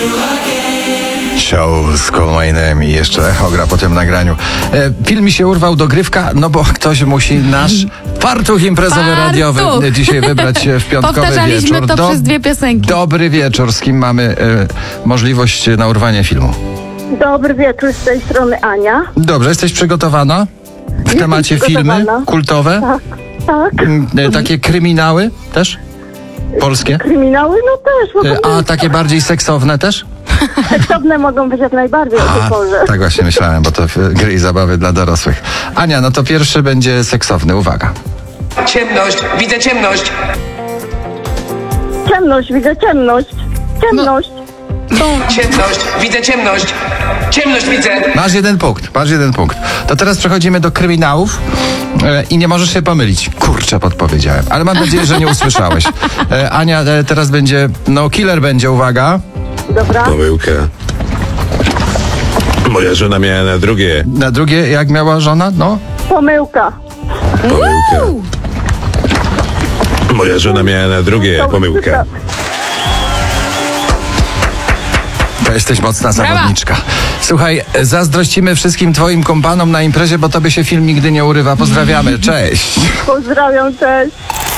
Show z Coleman'em i jeszcze Echo gra po tym nagraniu. Film mi się urwał, dogrywka, no bo ktoś musi nasz fartuch imprezowy radiowy dzisiaj wybrać w piątkowy Powtarzaliśmy wieczór. to przez dwie piosenki. Dobry wieczór, z kim mamy możliwość na urwanie filmu? Dobry wieczór, z tej strony Ania. Dobrze, jesteś przygotowana? W temacie filmy przygotowana. kultowe? Tak. Takie kryminały też? Polskie? Kryminały? No też. Mogą A takie bardziej seksowne też? seksowne mogą być jak najbardziej o tej porze. Tak właśnie myślałem, bo to gry i zabawy dla dorosłych. Ania, no to pierwszy będzie seksowny, uwaga. Ciemność, widzę ciemność. Ciemność, widzę ciemność. Ciemność. Ciemność, widzę ciemność. Ciemność widzę. Masz jeden punkt. To teraz przechodzimy do kryminałów i nie możesz się pomylić. Kurczę, podpowiedziałem, ale mam nadzieję, że nie usłyszałeś. Ania, teraz będzie, killer będzie, uwaga. Dobra. Pomyłka. Moja żona miała na drugie. Na drugie, jak miała żona? No. Pomyłka. Pomyłka. Moja żona miała na drugie. Pomyłka. To jesteś mocna zawodniczka. Słuchaj, zazdrościmy wszystkim twoim kompanom na imprezie, bo tobie się film nigdy nie urywa. Pozdrawiamy, cześć. Pozdrawiam, cześć.